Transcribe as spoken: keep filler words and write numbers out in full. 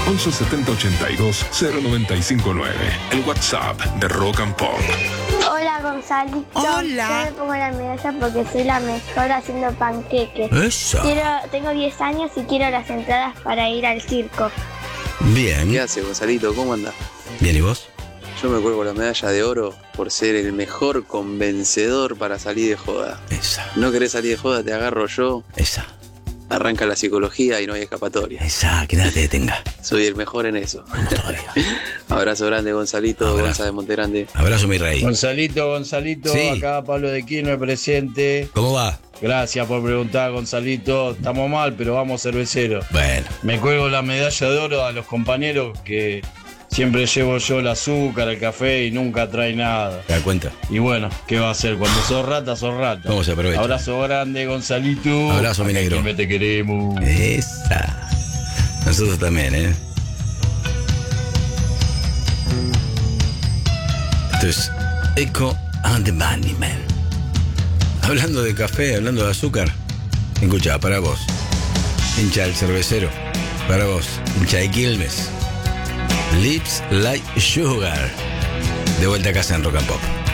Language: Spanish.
once setenta ochenta y dos cero noventa y cinco nueve. El WhatsApp de Rock and Pop. Hola, Gonzalito. Hola. Yo me pongo la medalla porque soy la mejor haciendo panqueques. Eso. Quiero, tengo diez años y quiero las entradas para ir al circo. Bien. ¿Qué hace, Gonzalito? ¿Cómo anda? Bien, ¿y vos? Yo me cuelgo la medalla de oro por ser el mejor convencedor para salir de joda. Esa. ¿No querés salir de joda? Te agarro yo. Esa. Arranca la psicología y no hay escapatoria. Esa, que nada te detenga. Soy el mejor en eso. Vamos todavía. Abrazo grande, Gonzalito. Abrazo. Gonza de Montegrande. Abrazo, mi rey. Gonzalito, Gonzalito, Sí. acá Pablo de Quilmes presente. ¿Cómo va? Gracias por preguntar, Gonzalito. Estamos mal, pero vamos cerveceros. Bueno. Me cuelgo la medalla de oro a los compañeros que siempre llevo yo el azúcar, el café y nunca trae nada. ¿Te das cuenta? Y bueno, ¿qué va a hacer? Cuando sos rata, sos rata. ¿Cómo se aprovecha? Abrazo grande, Gonzalito. Abrazo, mi negro. Siempre te queremos. Esa. Nosotros también, ¿eh? Esto es Echo and the Bunnymen. Hablando de café, hablando de azúcar. Escucha, para vos. Hincha del cervecero. Para vos. Hincha de Quilmes. Lips Like Sugar. De vuelta a casa en Rock and Pop.